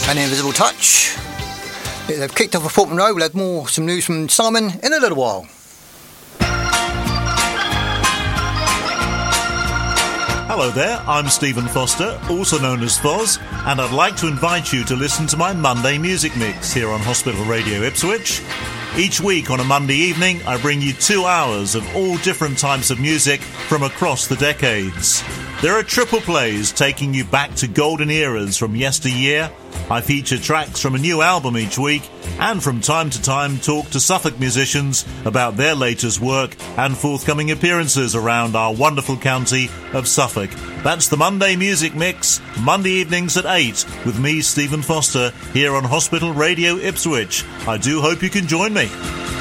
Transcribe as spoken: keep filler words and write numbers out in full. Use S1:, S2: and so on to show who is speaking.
S1: and Invisible Touch. They've kicked off a Portman Road. We'll have more, some news from Simon in a little while.
S2: Hello there, I'm Stephen Foster, also known as Foz, and I'd like to invite you to listen to my Monday Music Mix here on Hospital Radio Ipswich. Each week on a Monday evening, I bring you two hours of all different types of music from across the decades. There are triple plays taking you back to golden eras from yesteryear. I feature tracks from a new album each week, and from time to time talk to Suffolk musicians about their latest work and forthcoming appearances around our wonderful county of Suffolk. That's the Monday Music Mix, Monday evenings at eight, with me, Stephen Foster, here on Hospital Radio Ipswich. I do hope you can join me.